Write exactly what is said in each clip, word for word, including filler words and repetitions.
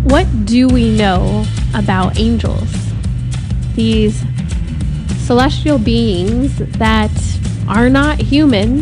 What do we know about angels? These celestial beings that are not human,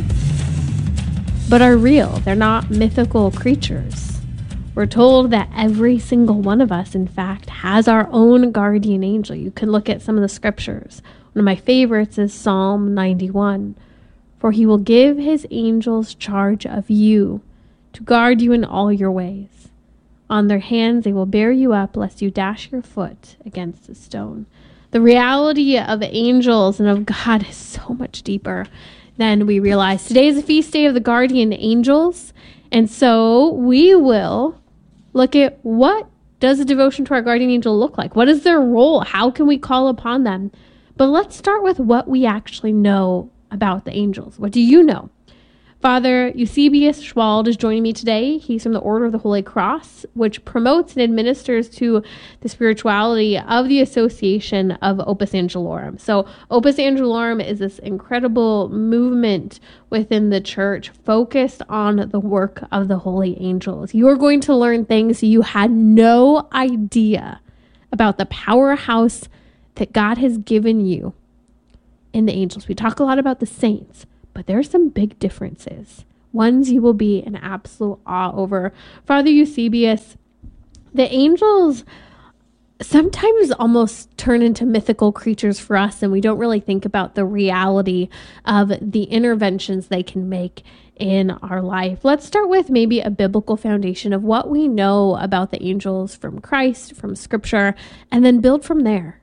but are real. They're not mythical creatures. We're told that every single one of us, in fact, has our own guardian angel. You can look at some of the scriptures. One of my favorites is Psalm ninety-one. For he will give his angels charge of you to guard you in all your ways. On their hands they will bear you up, lest you dash your foot against a stone. The reality of angels and of God is so much deeper than we realize. Today is the feast day of the guardian angels, and so we will look at what does a devotion to our guardian angel look like? What is their role? How can we call upon them? But let's start with what we actually know about the angels. What do you know? Father Eusebius Schwald is joining me today. He's from the Order of the Holy Cross, which promotes and administers to the spirituality of the Association of Opus Angelorum. So Opus Angelorum is this incredible movement within the church focused on the work of the holy angels. You're going to learn things you had no idea about the powerhouse that God has given you in the angels. We talk a lot about the saints, but there are some big differences, ones you will be in absolute awe over. Father Eusebius, the angels sometimes almost turn into mythical creatures for us, and we don't really think about the reality of the interventions they can make in our life. Let's start with maybe a biblical foundation of what we know about the angels from Christ, from Scripture, and then build from there.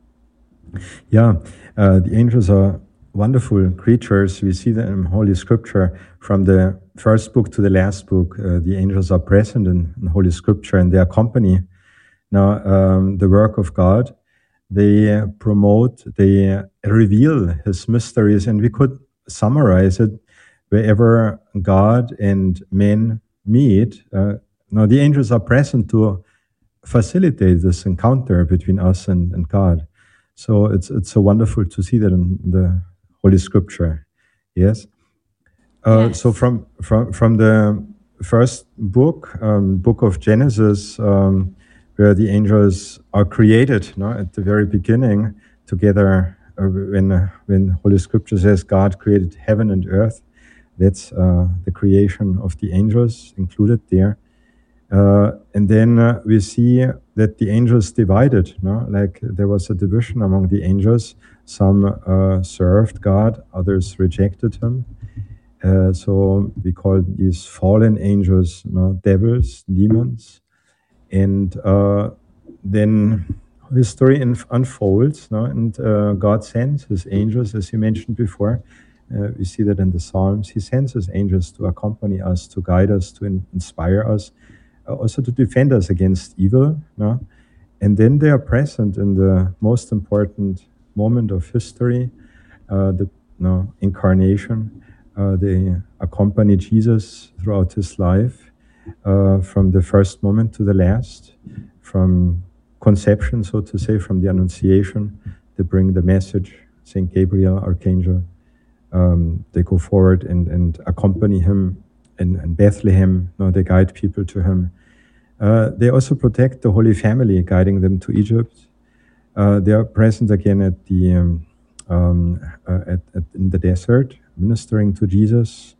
Yeah, uh, the angels are wonderful creatures. We see them in Holy Scripture. From the first book to the last book, uh, the angels are present in, in Holy Scripture, and they accompany now um, the work of God. They uh, promote, they uh, reveal His mysteries, and we could summarize it wherever God and men meet. Uh, now, the angels are present to facilitate this encounter between us and, and God. So it's it's so wonderful to see that in the Holy Scripture. Yes. Uh, yes. So from from from the first book, um, book of Genesis, um, where the angels are created, no, at the very beginning, together uh, when uh, when Holy Scripture says God created heaven and earth, that's uh, the creation of the angels included there. Uh, and then uh, we see that the angels divided, no? Like there was a division among the angels. Some uh, served God, others rejected Him. Uh, so we call these fallen angels, you know, devils, demons. And uh, then the story inf- unfolds, no? And uh, God sends His angels, as you mentioned before. Uh, we see that in the Psalms. He sends His angels to accompany us, to guide us, to in- inspire us. Also to defend us against evil, no? And then they are present in the most important moment of history, uh, the no, incarnation. Uh, they accompany Jesus throughout His life, uh, from the first moment to the last, from conception, so to say, from the Annunciation. They bring the message, Saint Gabriel, Archangel. Um, they go forward and, and accompany Him in, in Bethlehem. No, they guide people to Him. Uh, they also protect the Holy Family, guiding them to Egypt. Uh, they are present again at the um, um, uh, at, at in the desert, ministering to Jesus,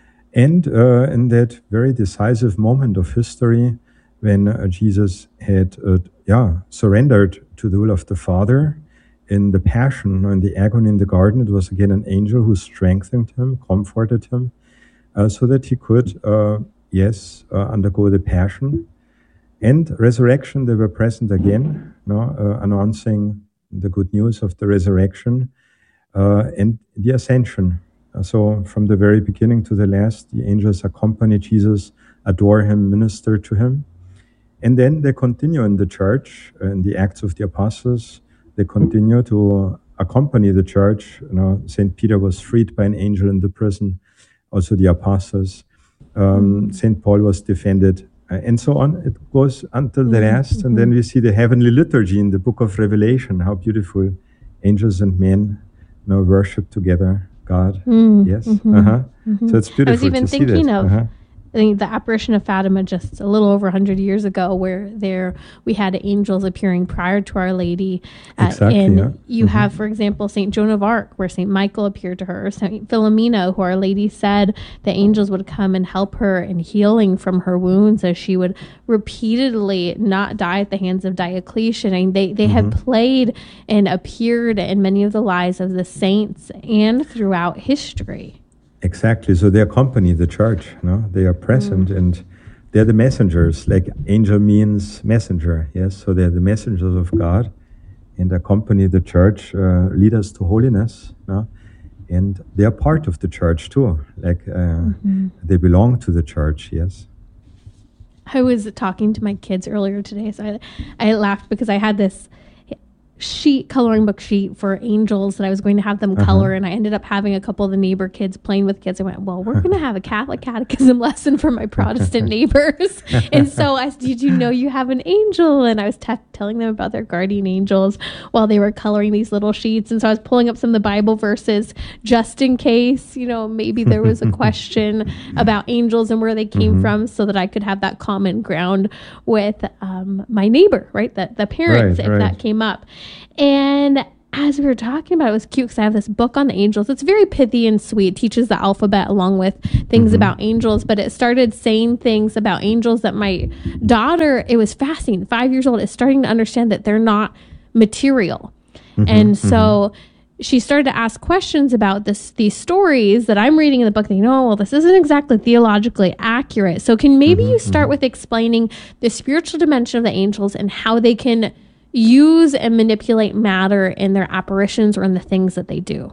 and uh, in that very decisive moment of history when uh, Jesus had uh, yeah surrendered to the will of the Father in the Passion, in the agony in the garden. It was again an angel who strengthened him, comforted him, uh, so that he could uh, yes uh, undergo the Passion. And resurrection, they were present again, no, uh, announcing the good news of the resurrection uh, and the ascension. Uh, so from the very beginning to the last, the angels accompany Jesus, adore Him, minister to Him. And then they continue in the church, uh, in the Acts of the Apostles. They continue to accompany the church. You know, Saint Peter was freed by an angel in the prison, also the apostles. Um, Saint Paul was defended. Uh, and so on, it goes until the last, mm-hmm. And then we see the heavenly liturgy in the book of Revelation, how beautiful angels and men now worship together God. Mm, yes, mm-hmm, uh-huh. Mm-hmm. So it's beautiful. I was even to thinking see that. of uh-huh. I think the apparition of Fatima just a little over one hundred years ago, where there we had angels appearing prior to Our Lady. Uh, exactly, and yeah. you Mm-hmm. have, for example, Saint Joan of Arc, where Saint Michael appeared to her, Saint Philomena, who Our Lady said the angels would come and help her in healing from her wounds as she would repeatedly not die at the hands of Diocletian. And they, they Mm-hmm. have played and appeared in many of the lives of the saints and throughout history. Exactly. So they accompany the church. No, they are present, mm. and they're the messengers. Like angel means messenger. Yes. So they're the messengers of God, and accompany the church, uh, lead us to holiness. No, and they are part of the church too. Like uh, mm-hmm. they belong to the church. Yes. I was talking to my kids earlier today, so I, I laughed because I had this sheet, coloring book sheet for angels that I was going to have them color, uh-huh. and I ended up having a couple of the neighbor kids playing with kids. I went, well, we're going to have a Catholic catechism lesson for my Protestant neighbors. And so I said, did you know you have an angel? And I was t- telling them about their guardian angels while they were coloring these little sheets. And so I was pulling up some of the Bible verses just in case, you know, maybe there was a question about angels and where they came mm-hmm. from, so that I could have that common ground with um, my neighbor, right? The, the parents, right, if right. that came up. And as we were talking about it, it was cute because I have this book on the angels. It's very pithy and sweet. It teaches the alphabet along with things mm-hmm. about angels, but it started saying things about angels that my daughter, it was fascinating, five years old, is starting to understand that they're not material. Mm-hmm. And so mm-hmm. she started to ask questions about this, these stories that I'm reading in the book, thinking, oh, well, this isn't exactly theologically accurate. So can maybe mm-hmm. you start mm-hmm. with explaining the spiritual dimension of the angels and how they can use and manipulate matter in their apparitions or in the things that they do?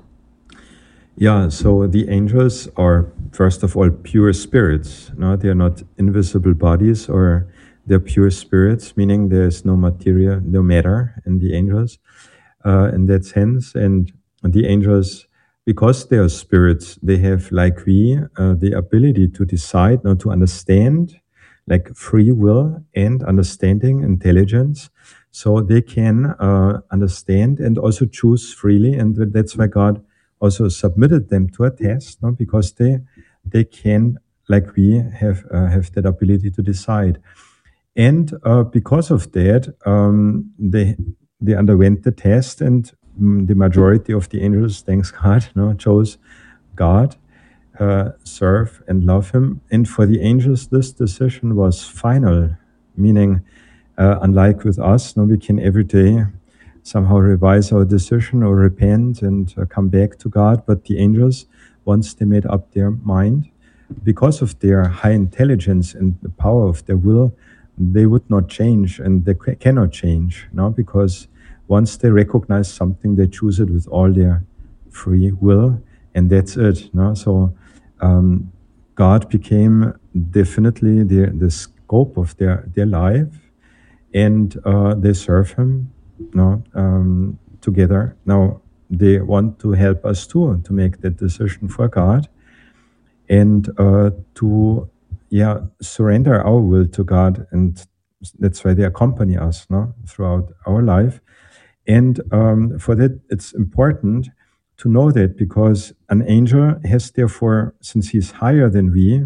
Yeah, so the angels are, first of all, pure spirits. No, they are not invisible bodies, or they're pure spirits, meaning there's no material, no matter in the angels uh, in that sense. And the angels, because they are spirits, they have, like we, uh, the ability to decide, not to understand, like free will and understanding, intelligence. So they can uh, understand and also choose freely, and that's why God also submitted them to a test, no? Because they they can, like we, have uh, have that ability to decide, and uh, because of that, um, they they underwent the test, and um, the majority of the angels, thanks God, no, chose God, uh, serve and love Him, and for the angels, this decision was final, meaning. Uh, unlike with us, no, we can every day somehow revise our decision or repent and uh, come back to God. But the angels, once they made up their mind, because of their high intelligence and the power of their will, they would not change, and they c- cannot change. No, because once they recognize something, they choose it with all their free will, and that's it. No, so um, God became definitely the the scope of their their life. And uh, they serve Him, no, um, together. Now they want to help us too to make that decision for God, and uh, to, yeah, surrender our will to God, and that's why they accompany us, no, throughout our life. And um, for that, it's important to know that, because an angel has, therefore, since he's higher than we,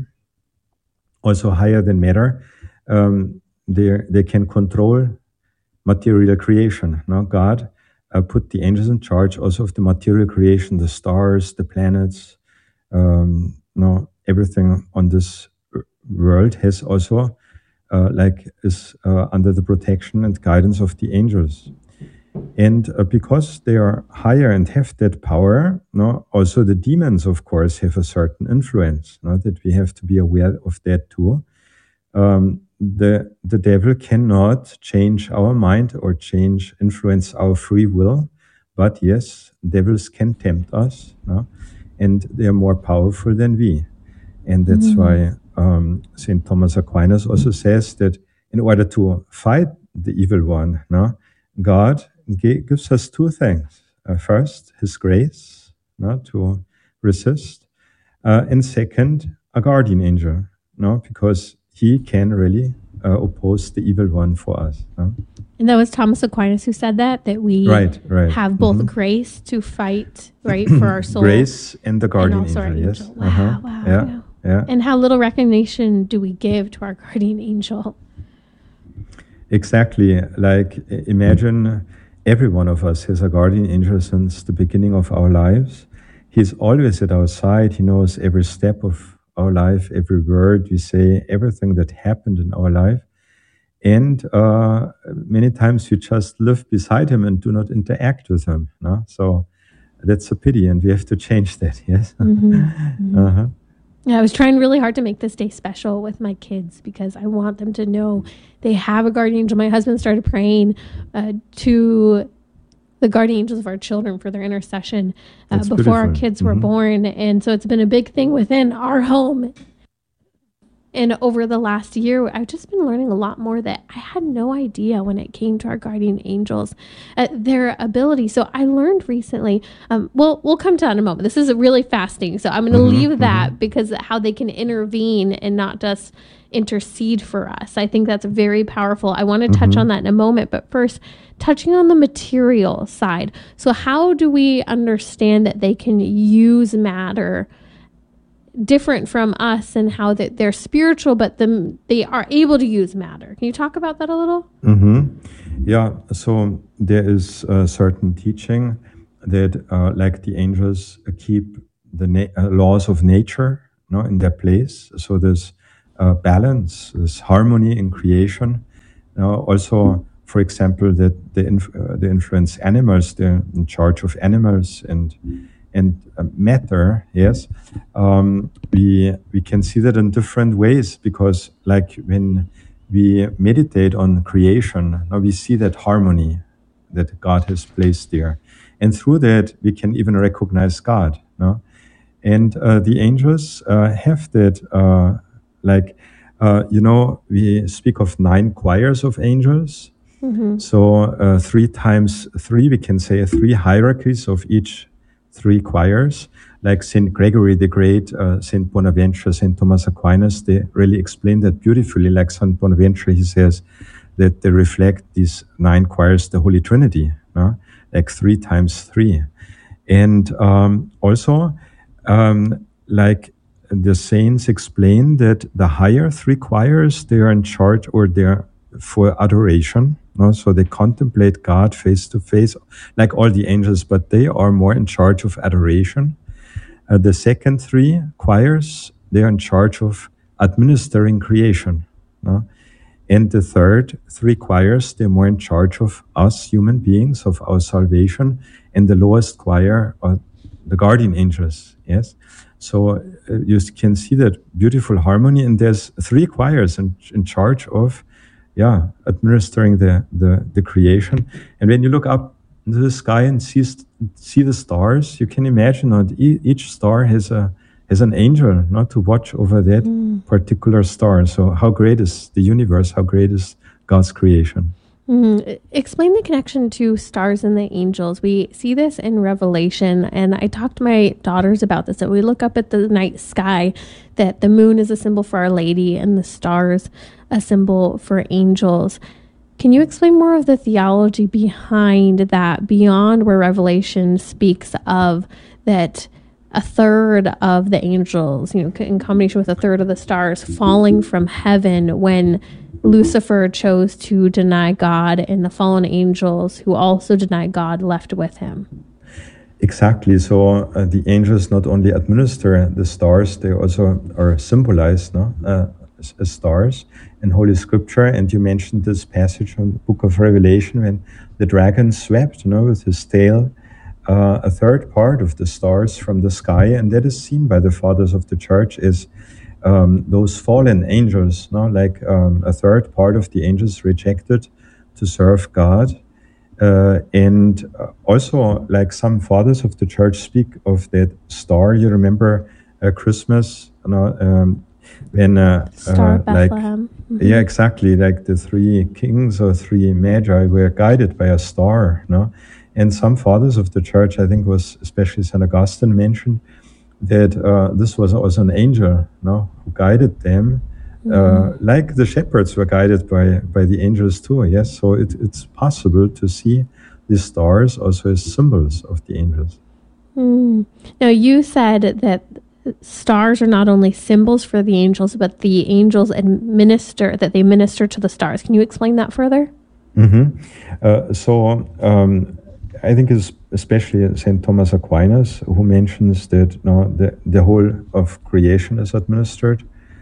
also higher than matter. Um, They they can control material creation. No, God uh, put the angels in charge also of the material creation, the stars, the planets. Um, no, everything on this world has also uh, like is uh, under the protection and guidance of the angels. And uh, because they are higher and have that power, no, also the demons, of course, have a certain influence. No, that we have to be aware of that too. Um, the the devil cannot change our mind or change, influence our free will, but yes, devils can tempt us, no? And they are more powerful than we. And that's mm-hmm. why um, Saint Thomas Aquinas also says that in order to fight the evil one, no, God g- gives us two things. Uh, first, His grace, no, to resist, uh, and second, a guardian angel, no, because He can really uh, oppose the evil one for us. No? And that was Thomas Aquinas who said that, that we right, right. have both mm-hmm. grace to fight, right, for our soul. Grace and the guardian and also angel, our yes. angel. Wow, uh-huh. wow, yeah, wow. Yeah. And how little recognition do we give to our guardian angel? Exactly. Like, i- imagine every one of us has a guardian angel since the beginning of our lives. He's always at our side. He knows every step of our life, every word we say, everything that happened in our life. And uh, many times we just live beside him and do not interact with him. No? So that's a pity, and we have to change that. Yes. Mm-hmm. Mm-hmm. Uh-huh. Yeah, I was trying really hard to make this day special with my kids because I want them to know they have a guardian angel. My husband started praying uh, to the guardian angels of our children for their intercession uh, before beautiful. Our kids mm-hmm. were born. And so it's been a big thing within our home. And over the last year, I've just been learning a lot more that I had no idea when it came to our guardian angels, uh, their ability. So I learned recently, um, well, we'll come to that in a moment. This is really fasting. So I'm going to mm-hmm, leave that mm-hmm. because how they can intervene and not just intercede for us. I think that's very powerful. I want to touch mm-hmm. on that in a moment. But first, touching on the material side. So how do we understand that they can use matter different from us and how that they're spiritual, but them they are able to use matter? Can you talk about that a little? Mm-hmm. Yeah. So there is a certain teaching that, uh, like the angels, uh, keep the na- uh, laws of nature, you know, in their place. So there's uh, balance, there's harmony in creation. You know, also, for example, that they inf- uh, they influence animals. They're in charge of animals and. And uh, matter, yes, um, we we can see that in different ways because, like when we meditate on creation, now we see that harmony that God has placed there, and through that we can even recognize God. No, and uh, the angels uh, have that, uh, like uh, you know, we speak of nine choirs of angels. Mm-hmm. So uh, three times three, we can say three hierarchies of each. Three choirs, like Saint Gregory the Great, uh, Saint Bonaventure, Saint Thomas Aquinas, they really explain that beautifully. Like Saint Bonaventure, he says that they reflect these nine choirs, the Holy Trinity, no? Like three times three. And um, also, um, like the saints explain that the higher three choirs, they are in charge or they're for adoration. No? So they contemplate God face to face, like all the angels, but they are more in charge of adoration. Uh, the second three choirs, they are in charge of administering creation. No? And the third three choirs, they're more in charge of us human beings, of our salvation. And the lowest choir are the guardian angels. Yes. So uh, you can see that beautiful harmony. And there's three choirs in, in charge of Yeah, administering the, the, the creation. And when you look up into the sky and see, see the stars, you can imagine that each star has a has an angel, not to watch over that mm. particular star. So how great is the universe? How great is God's creation? Mm. Explain the connection to stars and the angels. We see this in Revelation, and I talked to my daughters about this, that we look up at the night sky, that the moon is a symbol for Our Lady and the stars a symbol for angels. Can you explain more of the theology behind that, beyond where Revelation speaks of that a third of the angels, you know, in combination with a third of the stars falling from heaven when Lucifer chose to deny God, and the fallen angels who also denied God left with him? Exactly. So uh, the angels not only administer the stars, they also are symbolized, no? Uh, as stars in Holy Scripture. And you mentioned this passage from the book of Revelation when the dragon swept, you know, with his tail, uh, a third part of the stars from the sky. And that is seen by the fathers of the church as um, those fallen angels, no? Like um, a third part of the angels rejected to serve God. Uh, and uh, also, like some fathers of the church speak of that star. You remember uh, Christmas, you know, um, when uh, Star uh, of Bethlehem. like mm-hmm. yeah, exactly, like the three kings or three magi were guided by a star, no? And some fathers of the church, I think, was especially Saint Augustine, mentioned that uh, this was also an angel, no, who guided them. Uh, mm-hmm. Like the shepherds were guided by, by the angels too, yes? So it, it's possible to see the stars also as symbols of the angels. Mm. Now, you said that stars are not only symbols for the angels, but the angels administer, that they minister to the stars. Can you explain that further? Mm-hmm. Uh, so um, I think it's especially Saint Thomas Aquinas who mentions that you know, the, the whole of creation is administered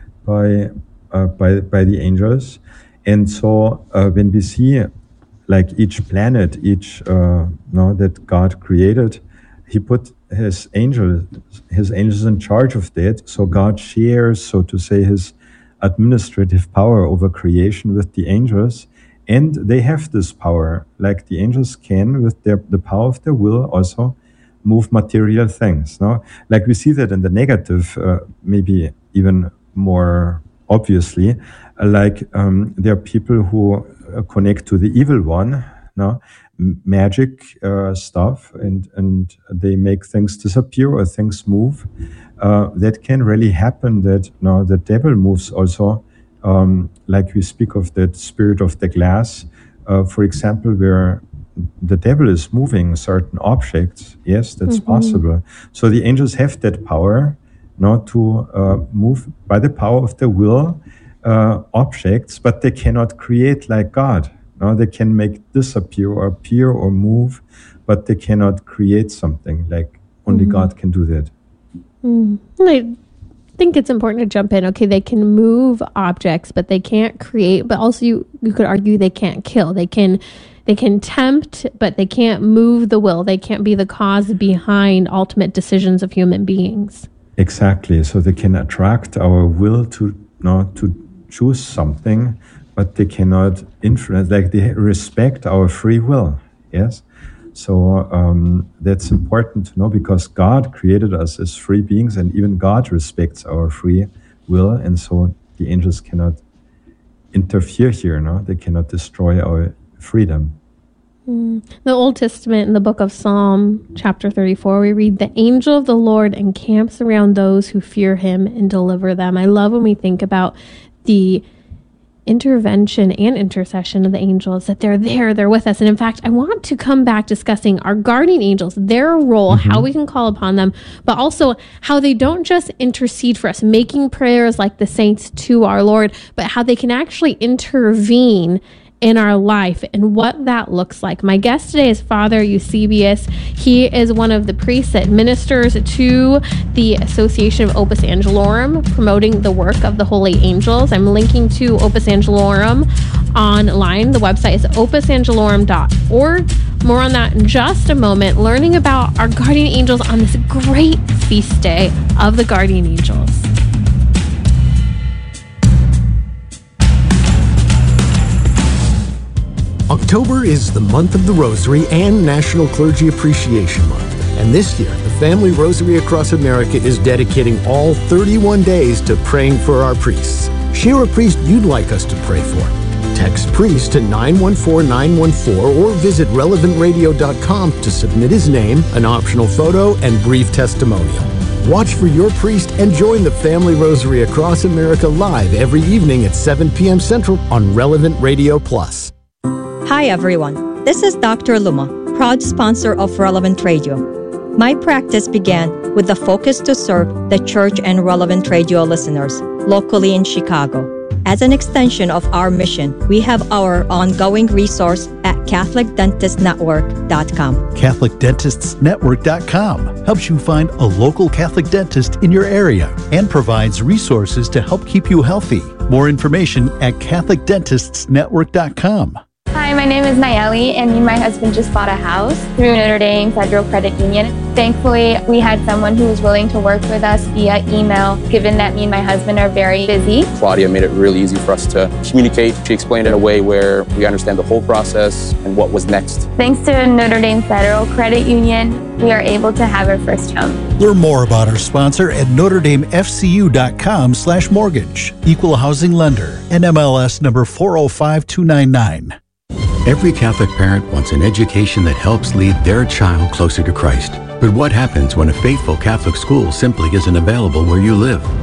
by uh, by by the angels. And so uh, when we see like each planet, each uh, no, that God created, he put his angels, his angels in charge of that. So God shares, so to say, his administrative power over creation with the angels. And they have this power, like the angels can, with their, the power of their will, also move material things. No? Like we see that in the negative, uh, maybe even more obviously, uh, like um, there are people who uh, connect to the evil one, no? M- magic uh, stuff, and, and they make things disappear or things move. Uh, that can really happen, that no, the devil moves also. Um, like we speak of that spirit of the glass, uh, for example, where the devil is moving certain objects. Yes, that's mm-hmm. possible. So the angels have that power, not to uh, move by the power of the will uh, objects, but they cannot create like God. No, they can make disappear or appear or move, but they cannot create something. Like only mm-hmm. God can do that. Mm. I think it's important to jump in. Okay, they can move objects, but they can't create. But also, you you could argue they can't kill. They can they can tempt, but they can't move the will. They can't be the cause behind ultimate decisions of human beings. Exactly. So they can attract our will to no, to choose something, but they cannot influence. Like they respect our free will. Yes. So um, that's important to know, because God created us as free beings, and even God respects our free will. And so the angels cannot interfere here. No, they cannot destroy our freedom. Mm. The Old Testament, in the book of Psalm, chapter thirty-four, we read, "The angel of the Lord encamps around those who fear him and deliver them." I love when we think about the intervention and intercession of the angels, that they're there, they're with us. And in fact, I want to come back discussing our guardian angels, their role, mm-hmm. how we can call upon them, but also how they don't just intercede for us, making prayers like the saints to our Lord, but how they can actually intervene in our life and what that looks like. My guest today is Father Eusebius. He is one of the priests that ministers to the Association of Opus Angelorum, promoting the work of the Holy Angels. I'm linking to Opus Angelorum online. The website is opus angelorum dot org. More on that in just a moment, learning about our guardian angels on this great feast day of the guardian angels. October is the month of the Rosary and National Clergy Appreciation Month. And this year, the Family Rosary Across America is dedicating all thirty-one days to praying for our priests. Share a priest you'd like us to pray for. Text priest to nine one four nine one four or visit relevant radio dot com to submit his name, an optional photo, and brief testimonial. Watch for your priest and join the Family Rosary Across America live every evening at seven p.m. Central on Relevant Radio Plus. Hi everyone, this is Doctor Luma, proud sponsor of Relevant Radio. My practice began with the focus to serve the church and Relevant Radio listeners locally in Chicago. As an extension of our mission, we have our ongoing resource at Catholic Dentist Network dot com. Catholic Dentists Network dot com helps you find a local Catholic dentist in your area and provides resources to help keep you healthy. More information at Catholic Dentists Network dot com. Hi, my name is Nayeli, and me and my husband just bought a house through Notre Dame Federal Credit Union. Thankfully, we had someone who was willing to work with us via email, given that me and my husband are very busy. Claudia made it really easy for us to communicate. She explained it in a way where we understand the whole process and what was next. Thanks to Notre Dame Federal Credit Union, we are able to have our first home. Learn more about our sponsor at notre dame f c u dot com slash mortgage. Equal housing lender. N M L S number four oh five two nine nine. Every Catholic parent wants an education that helps lead their child closer to Christ. But what happens when a faithful Catholic school simply isn't available where you live?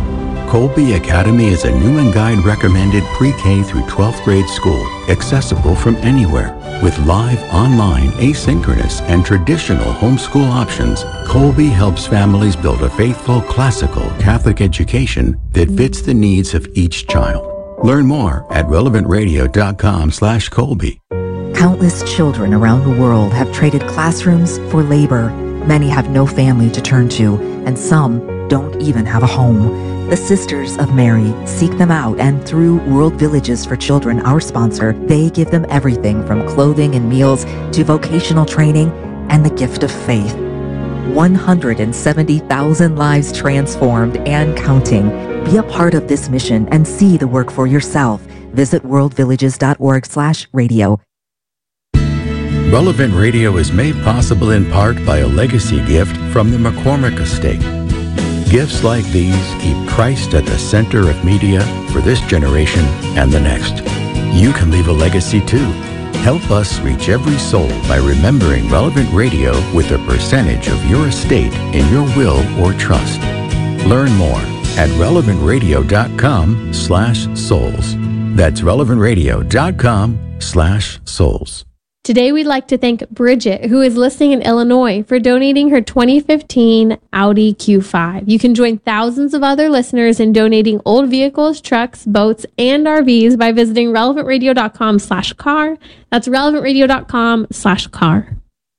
Colby Academy is a new and guide recommended pre-K through twelfth grade school, accessible from anywhere. With live, online, asynchronous, and traditional homeschool options, Colby helps families build a faithful, classical Catholic education that fits the needs of each child. Learn more at relevant radio dot com slash Colby. Countless children around the world have traded classrooms for labor. Many have no family to turn to, and some don't even have a home. The Sisters of Mary seek them out, and through World Villages for Children, our sponsor, they give them everything from clothing and meals to vocational training and the gift of faith. one hundred seventy thousand lives transformed and counting. Be a part of this mission and see the work for yourself. Visit world villages dot org slash radio. Relevant Radio is made possible in part by a legacy gift from the McCormick Estate. Gifts like these keep Christ at the center of media for this generation and the next. You can leave a legacy too. Help us reach every soul by remembering Relevant Radio with a percentage of your estate in your will or trust. Learn more at relevant radio dot com slash souls. That's relevant radio dot com slash souls. Today, we'd like to thank Bridget, who is listening in Illinois, for donating her twenty fifteen Audi Q five. You can join thousands of other listeners in donating old vehicles, trucks, boats, and R Vs by visiting relevant radio dot com slash car. That's relevant radio dot com slash car.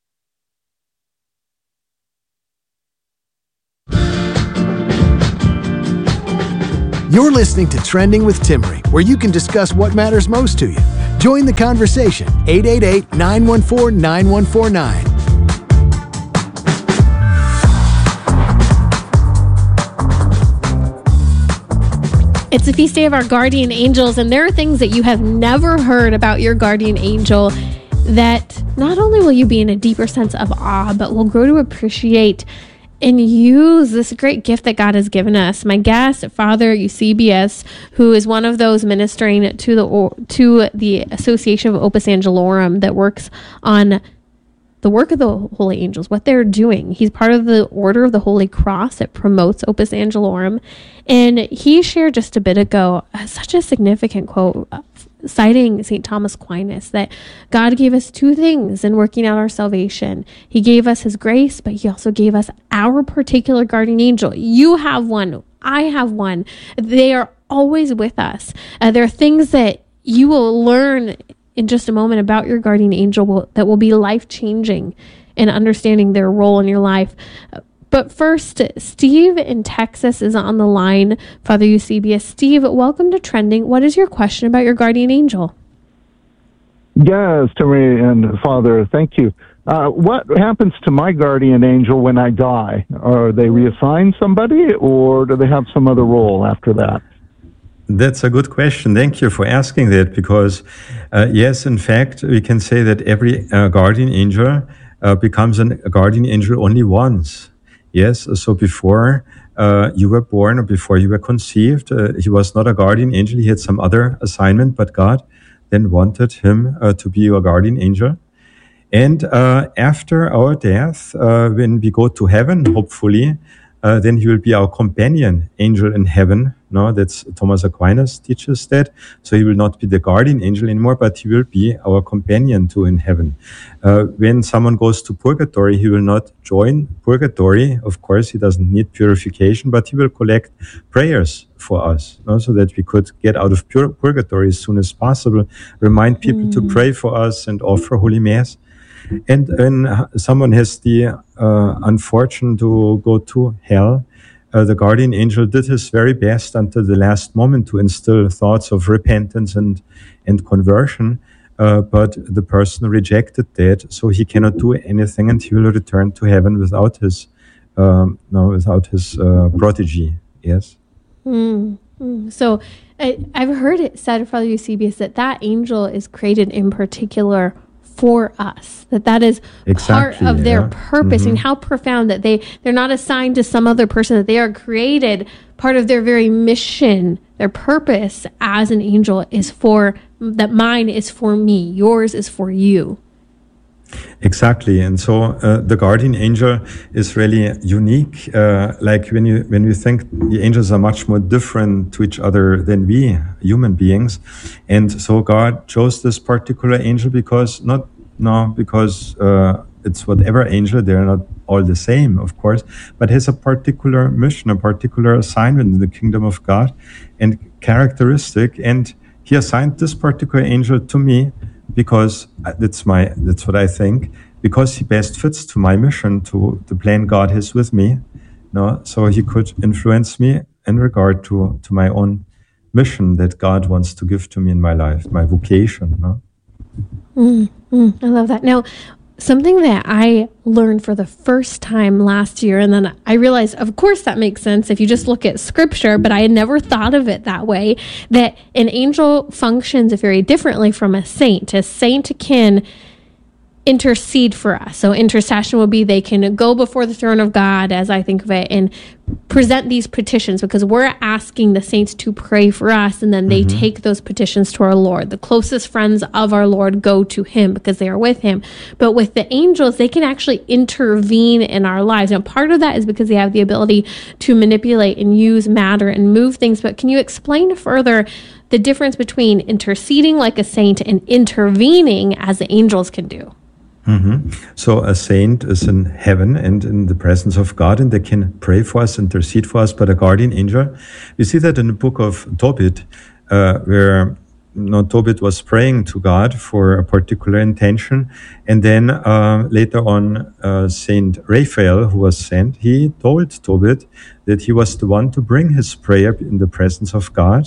You're listening to Trending with Timmerie, where you can discuss what matters most to you. Join the conversation, eight eight eight, nine one four, nine one four nine. It's the feast day of our guardian angels, and there are things that you have never heard about your guardian angel that not only will you be in a deeper sense of awe, but will grow to appreciate and use this great gift that God has given us. My guest, Father Eusebius, who is one of those ministering to the to the Association of Opus Angelorum that works on the work of the Holy Angels, what they're doing. He's part of the Order of the Holy Cross that promotes Opus Angelorum. And he shared just a bit ago uh, such a significant quote, uh, citing Saint Thomas Aquinas, that God gave us two things in working out our salvation. He gave us his grace, but he also gave us our particular guardian angel. You have one. I have one. They are always with us. Uh, there are things that you will learn in just a moment about your guardian angel will, that will be life-changing in understanding their role in your life. But first, Steve in Texas is on the line. Father Eusebius. Steve, welcome to Trending. What is your question about your guardian angel? Yes, Timmy and Father, thank you. Uh, what happens to my guardian angel when I die? Are they reassigned somebody, or do they have some other role after that? That's a good question. Thank you for asking that, because uh, yes, in fact, we can say that every uh, guardian angel uh, becomes an, a guardian angel only once. Yes, so before uh, you were born or before you were conceived, uh, he was not a guardian angel. He had some other assignment, but God then wanted him uh, to be your guardian angel. And uh, after our death, uh, when we go to heaven, hopefully, uh, then he will be our companion angel in heaven. No, that's Thomas Aquinas teaches that. So he will not be the guardian angel anymore, but he will be our companion too in heaven. Uh, when someone goes to purgatory, he will not join purgatory. Of course, he doesn't need purification, but he will collect prayers for us, no, so that we could get out of pur- purgatory as soon as possible, remind people mm. to pray for us and offer Holy Mass. And when someone has the uh, unfortune to go to hell, Uh, the guardian angel did his very best until the last moment to instill thoughts of repentance and, and conversion, uh, but the person rejected that, so he cannot do anything, and he will return to heaven without his, um, no, without his uh, prodigy. Yes. Mm, mm. So I, I've heard it said, Father Eusebius, that that angel is created in particular for us, that that is exactly, part of their yeah. purpose. Mm-hmm. And how profound that they they're not assigned to some other person, that they are created. Part of their very mission, their purpose as an angel is for, that mine is for me, yours is for you. Exactly, and so uh, the guardian angel is really unique. Uh, like when you when you think the angels are much more different to each other than we human beings, and so God chose this particular angel because not no because uh, it's whatever angel, they're not all the same, of course, but has a particular mission, a particular assignment in the kingdom of God, and characteristic. And He assigned this particular angel to me, because that's my that's what I think, because he best fits to my mission, to the plan God has with me. No, so he could influence me in regard to to my own mission that God wants to give to me in my life, my vocation. No? Mm, mm, I love that. Now, something that I learned for the first time last year, and then I realized, of course, that makes sense if you just look at scripture, but I had never thought of it that way, that an angel functions very differently from a saint. A saint can intercede for us. So intercession will be they can go before the throne of God, as I think of it, and present these petitions, because we're asking the saints to pray for us, and then they mm-hmm. take those petitions to our Lord. The closest friends of our Lord go to him because they are with him. But with the angels, they can actually intervene in our lives. Now, part of that is because they have the ability to manipulate and use matter and move things. But can you explain further the difference between interceding like a saint and intervening as the angels can do? Mm-hmm. So a saint is in heaven and in the presence of God, and they can pray for us, intercede for us. But a guardian angel, we see that in the book of Tobit, uh, where you know, Tobit was praying to God for a particular intention, and then uh, later on, uh, Saint Raphael, who was sent, he told Tobit that he was the one to bring his prayer in the presence of God,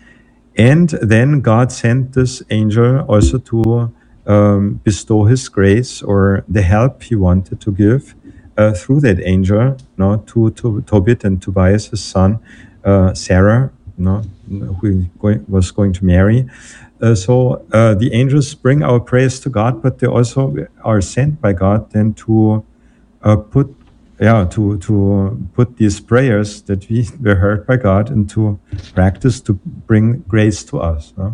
and then God sent this angel also to Um, bestow his grace or the help he wanted to give uh, through that angel, no, to, to Tobit and Tobias, his son, uh, Sarah, no, who he going, was going to marry. Uh, so uh, the angels bring our prayers to God, but they also are sent by God then to uh, put, yeah, to to put these prayers that we were heard by God into practice to bring grace to us. No?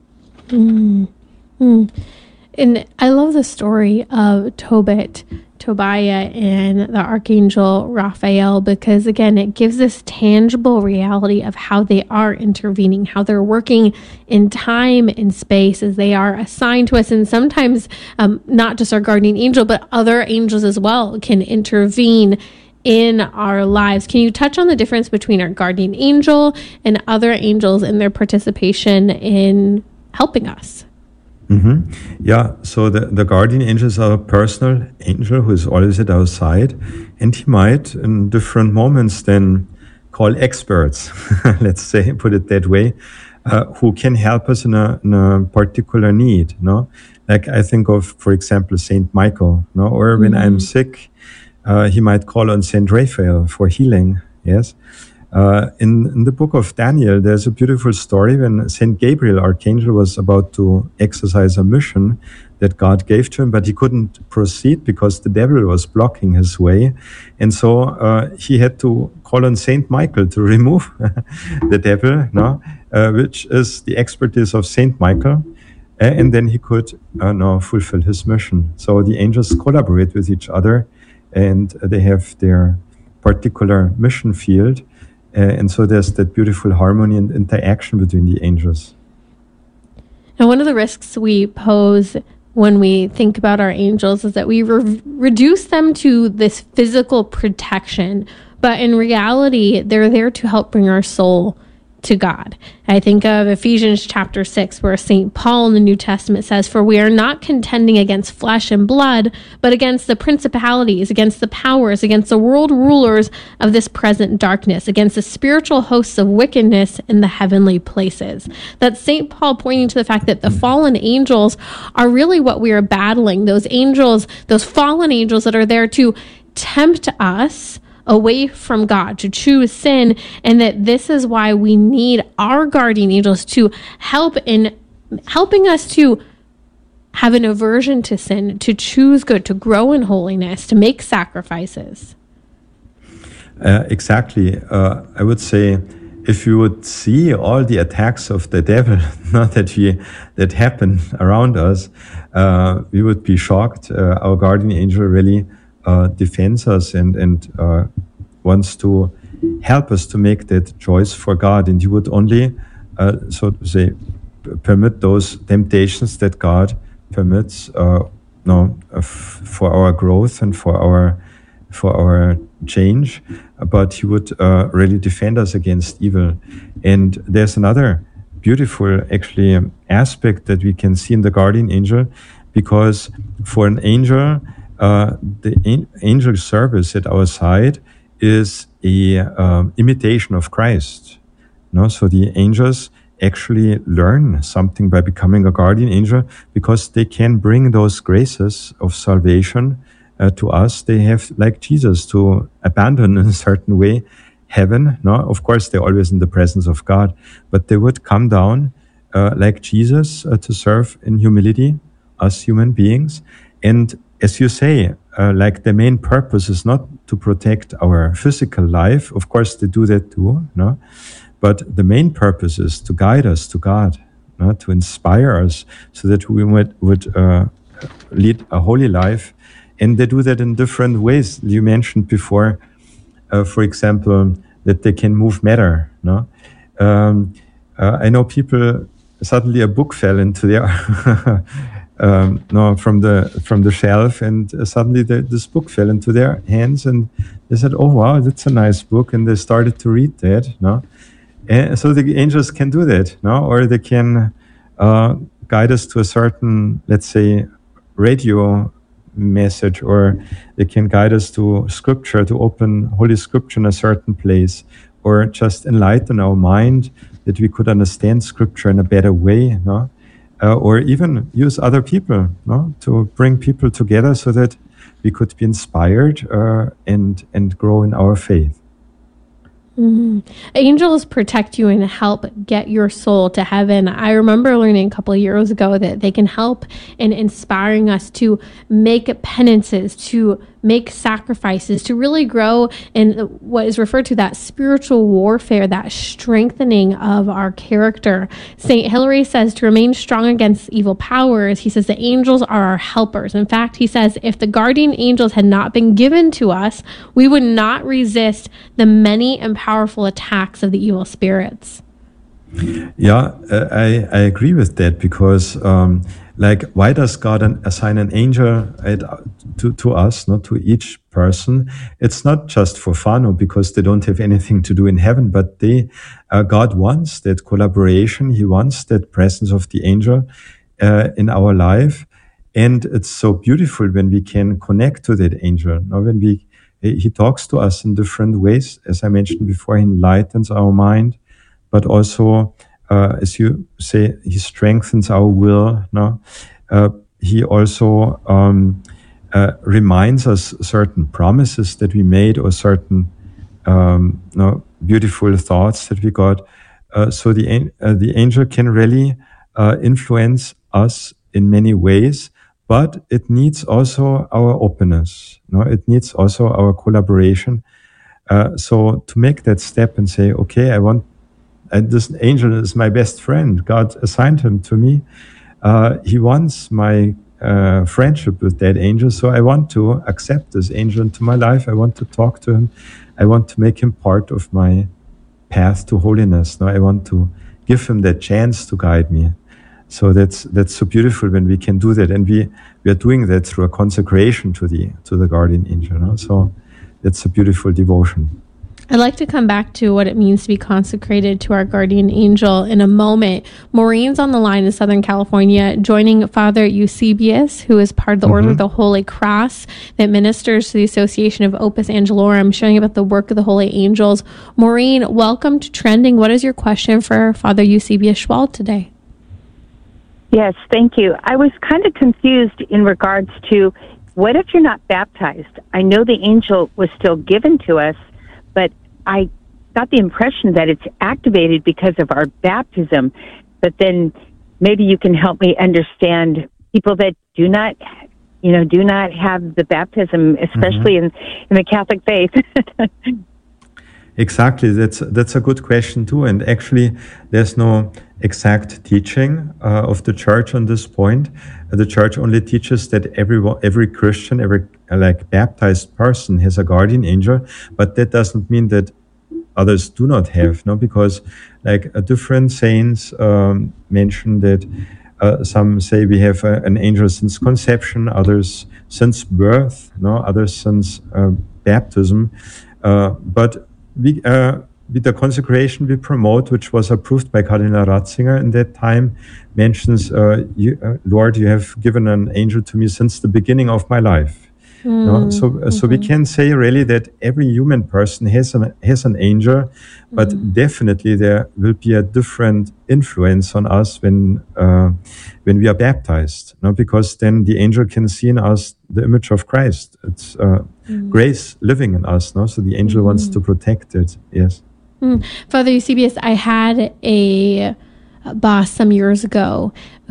Mm. Mm. And I love the story of Tobit, Tobiah, and the Archangel Raphael, because, again, it gives this tangible reality of how they are intervening, how they're working in time and space as they are assigned to us. And sometimes um, not just our guardian angel, but other angels as well can intervene in our lives. Can you touch on the difference between our guardian angel and other angels and their participation in helping us? Mm-hmm. Yeah, so the, the guardian angel is our personal angel who is always at our side, and he might in different moments then call experts, let's say, put it that way, uh, who can help us in a, in a particular need, no? Like I think of, for example, Saint Michael, no? Or mm-hmm. when I'm sick, uh, he might call on Saint Raphael for healing, yes? Uh, in, in the book of Daniel, there's a beautiful story when Saint Gabriel, Archangel, was about to exercise a mission that God gave to him, but he couldn't proceed because the devil was blocking his way. And so uh, he had to call on Saint Michael to remove the devil, no? uh, which is the expertise of Saint Michael. Uh, and then he could uh, now fulfill his mission. So the angels collaborate with each other, and they have their particular mission field. Uh, and so there's that beautiful harmony and interaction between the angels. Now, one of the risks we pose when we think about our angels is that we re- reduce them to this physical protection. But in reality, they're there to help bring our soul to God. I think of Ephesians chapter six, where Saint Paul in the New Testament says, "For we are not contending against flesh and blood, but against the principalities, against the powers, against the world rulers of this present darkness, against the spiritual hosts of wickedness in the heavenly places." That's Saint Paul pointing to the fact that the fallen angels are really what we are battling. Those angels, those fallen angels that are there to tempt us away from God, to choose sin, and that this is why we need our guardian angels to help in helping us to have an aversion to sin, to choose good, to grow in holiness, to make sacrifices. Uh, exactly. Uh, I would say if you would see all the attacks of the devil, not that we that happen around us, uh, we would be shocked. Uh, our guardian angel really uh, defends us and and uh, wants to help us to make that choice for God, and He would only, uh, so to say, permit those temptations that God permits, uh, no, uh, f- for our growth and for our for our change. But He would uh, really defend us against evil. And there's another beautiful, actually, um, aspect that we can see in the guardian angel, because for an angel, uh, the an- angel service at our side is a um, imitation of Christ. No, so the angels actually learn something by becoming a guardian angel, because they can bring those graces of salvation uh, to us. They have, like Jesus, to abandon in a certain way heaven. No, of course they're always in the presence of God, but they would come down uh, like Jesus uh, to serve in humility as human beings. And as you say, uh, like the main purpose is not to protect our physical life. Of course, they do that too, no? But the main purpose is to guide us to God, no? To inspire us so that we would, would uh, lead a holy life. And they do that in different ways. You mentioned before, uh, for example, that they can move matter, no? Um, uh, I know people, suddenly a book fell into their... Um, no, from the from the shelf, and uh, suddenly the, this book fell into their hands, and they said, "Oh wow, that's a nice book," and they started to read that. No, and so the angels can do that, no, or they can uh, guide us to a certain, let's say, radio message, or they can guide us to Scripture, to open Holy Scripture in a certain place, or just enlighten our mind that we could understand Scripture in a better way, no. Uh, or even use other people, no, to bring people together so that we could be inspired uh, and and grow in our faith. Mm-hmm. Angels protect you and help get your soul to heaven. I remember learning a couple of years ago that they can help in inspiring us to make penances, to make sacrifices, to really grow in what is referred to that spiritual warfare, that strengthening of our character. Saint Hilary says to remain strong against evil powers, he says the angels are our helpers. In fact, he says if the guardian angels had not been given to us, we would not resist the many and powerful attacks of the evil spirits. Yeah, uh, I, I agree with that, because um, like, why does God an, assign an angel at, to, to us, not to each person? It's not just for fun or because they don't have anything to do in heaven, but they, uh, God wants that collaboration. He wants that presence of the angel uh, in our life. And it's so beautiful when we can connect to that angel. Now, when we, he talks to us in different ways. As I mentioned before, he enlightens our mind, but also, uh, as you say, he strengthens our will. No, uh, he also um, uh, reminds us certain promises that we made, or certain um, no, beautiful thoughts that we got. Uh, so the uh, the angel can really uh, influence us in many ways, but it needs also our openness. No, it needs also our collaboration. Uh, so to make that step and say, okay, I want. And this angel is my best friend. God assigned him to me. Uh, he wants my uh, friendship with that angel. So I want to accept this angel into my life. I want to talk to him. I want to make him part of my path to holiness. Now I want to give him that chance to guide me. So that's that's so beautiful when we can do that, and we we are doing that through a consecration to the to the guardian angel. No? So that's a beautiful devotion. I'd like to come back to what it means to be consecrated to our guardian angel in a moment. Maureen's on the line in Southern California, joining Father Eusebius, who is part of the mm-hmm. Order of the Holy Cross that ministers to the Association of Opus Angelorum, sharing about the work of the holy angels. Maureen, welcome to Trending. What is your question for Father Eusebius Schwald today? Yes, thank you. I was kind of confused in regards to, what if you're not baptized? I know the angel was still given to us, but I got the impression that it's activated because of our baptism. But then maybe you can help me understand people that do not, you know, do not have the baptism, especially mm-hmm. in, in the Catholic faith. Exactly. That's that's a good question too. And actually, there's no exact teaching uh, of the church on this point. Uh, the church only teaches that every every Christian, every uh, like baptized person has a guardian angel, but that doesn't mean that others do not have. No, because like uh, different saints um, mention that. Uh, some say we have uh, an angel since conception, others since birth, no, others since uh, baptism. Uh, but we, uh, with the consecration we promote, which was approved by Cardinal Ratzinger in that time, mentions, uh, you, uh, Lord, you have given an angel to me since the beginning of my life. Mm, no? So, uh, mm-hmm. so we can say really that every human person has an has an angel, but mm-hmm. definitely there will be a different influence on us when uh, when we are baptized. No? Because then the angel can see in us the image of Christ. It's uh, mm-hmm. grace living in us. No, so the angel mm-hmm. wants to protect it. Yes, mm. Father Eusebius, I had a boss some years ago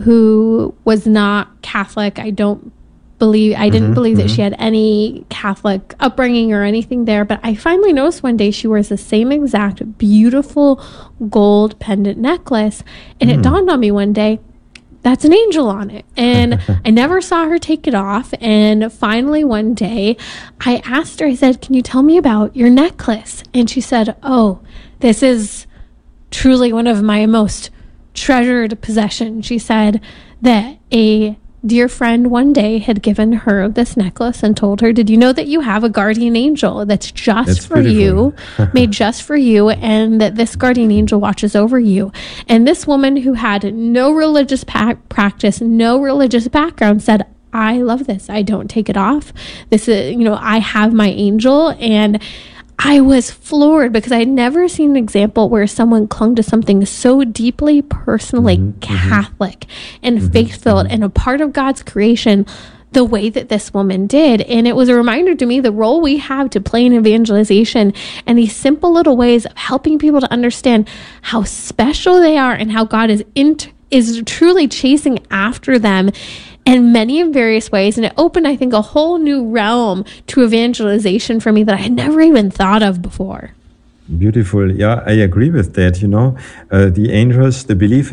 who was not Catholic. I don't. Believe I didn't mm-hmm, believe that mm-hmm. she had any Catholic upbringing or anything there, but I finally noticed one day she wears the same exact beautiful gold pendant necklace, and mm. it dawned on me one day, that's an angel on it. And I never saw her take it off. And finally one day I asked her, I said, can you tell me about your necklace? And she said, oh, this is truly one of my most treasured possessions. She said that a dear friend one day had given her this necklace and told her, did you know that you have a guardian angel that's just that's for you, made just for you, and that this guardian angel watches over you? And this woman who had no religious pa- practice, no religious background said, I love this. I don't take it off. This is, you know, I have my angel. And I was floored because I had never seen an example where someone clung to something so deeply personally mm-hmm, Catholic mm-hmm. and mm-hmm, faith-filled mm-hmm. and a part of God's creation the way that this woman did. And it was a reminder to me the role we have to play in evangelization and these simple little ways of helping people to understand how special they are and how God is int- is truly chasing after them in many and various ways. And it opened, I think, a whole new realm to evangelization for me that I had never even thought of before. Beautiful. Yeah, I agree with that. You know, uh, the angels, the belief